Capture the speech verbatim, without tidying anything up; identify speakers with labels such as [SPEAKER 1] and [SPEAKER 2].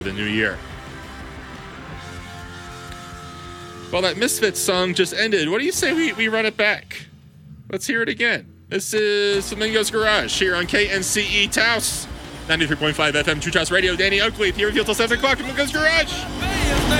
[SPEAKER 1] the new year. Well, that Misfits song just ended. What do you say we, we run it back? Let's hear it again. This is Flamingo's Garage here on K N C E Taos. ninety-three point five F M True Taos Radio. Danny Oakley here until seven o'clock. Flamingo's Garage.